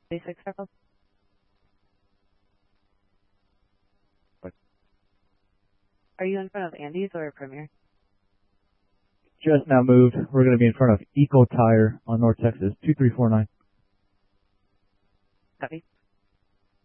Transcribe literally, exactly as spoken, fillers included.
Basic circle. What? Are you in front of Andy's or Premier? Just now moved. We're going to be in front of Eco Tire on North Texas, two three four nine. Copy.